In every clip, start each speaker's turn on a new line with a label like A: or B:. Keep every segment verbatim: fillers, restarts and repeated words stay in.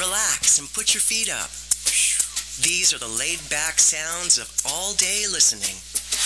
A: relax and put your feet up. These are the laid-back sounds of all-day listening.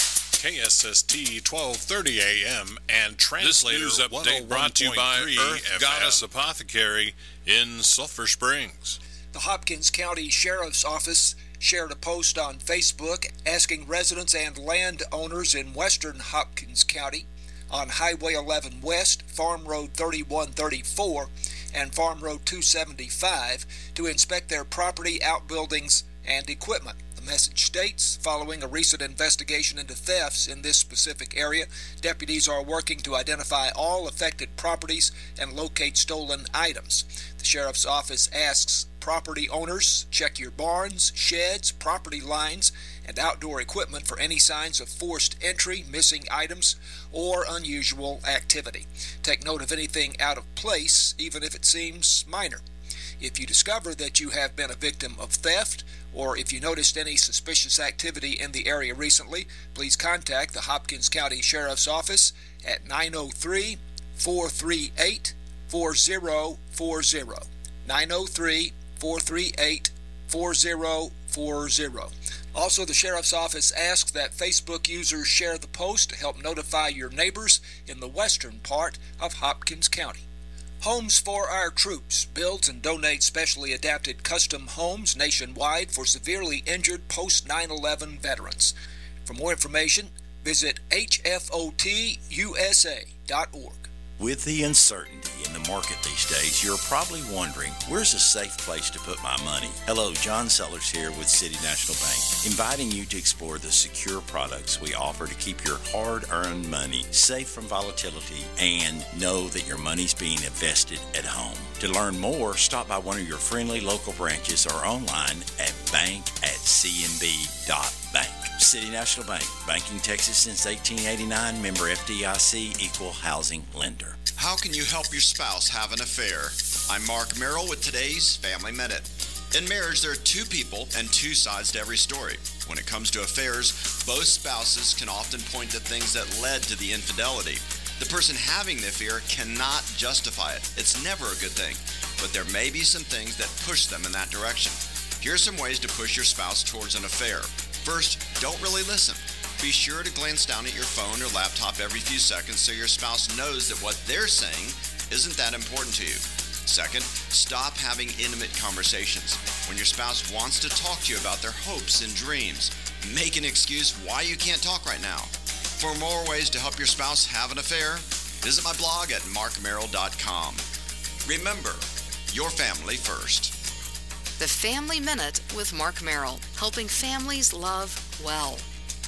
B: K S S T twelve thirty A M and Translator
C: This news update brought to you by Earth Goddess Apothecary in Sulphur Springs.
D: The Hopkins County Sheriff's Office shared a post on Facebook asking residents and landowners in western Hopkins County on Highway eleven West, Farm Road thirty-one thirty-four, and Farm Road two seventy-five to inspect their property, outbuildings, and equipment. The message states, following a recent investigation into thefts in this specific area, deputies are working to identify all affected properties and locate stolen items. The Sheriff's Office asks property owners, check your barns, sheds, property lines, and outdoor equipment for any signs of forced entry, missing items, or unusual activity. Take note of anything out of place, even if it seems minor. If you discover that you have been a victim of theft, or if you noticed any suspicious activity in the area recently, please contact the Hopkins County Sheriff's Office at nine oh three, four three eight, four oh four oh. nine oh three, four three eight, four oh four oh. Also, the Sheriff's Office asks that Facebook users share the post to help notify your neighbors in the western part of Hopkins County. Homes for Our Troops builds and donates specially adapted custom homes nationwide for severely injured post nine eleven veterans. For more information, visit H F O T U S A dot org.
E: With the uncertainty in the market these days, you're probably wondering, where's a safe place to put my money? Hello, John Sellers here with City National Bank, inviting you to explore the secure products we offer to keep your hard-earned money safe from volatility and know that your money's being invested at home. To learn more, stop by one of your friendly local branches or online at bank at c n b dot bank. City National Bank, banking Texas since eighteen eighty-nine, member F D I C, equal housing lender.
F: How can you help your spouse have an affair? I'm Mark Merrill with today's Family Minute. In marriage, there are two people and two sides to every story. When it comes to affairs, both spouses can often point to things that led to the infidelity. The person having the affair cannot justify it. It's never a good thing, but there may be some things that push them in that direction. Here are some ways to push your spouse towards an affair. First, don't really listen. Be sure to glance down at your phone or laptop every few seconds so your spouse knows that what they're saying isn't that important to you. Second, stop having intimate conversations. When your spouse wants to talk to you about their hopes and dreams, make an excuse why you can't talk right now. For more ways to help your spouse have an affair, visit my blog at mark merrill dot com. Remember, your family first.
G: The Family Minute with Mark Merrill, helping families love well.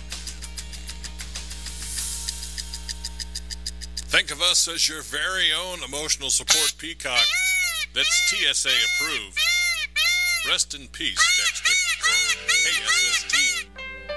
C: Think of us as your very own emotional support peacock that's T S A approved. Rest in peace, Dexter. K S S T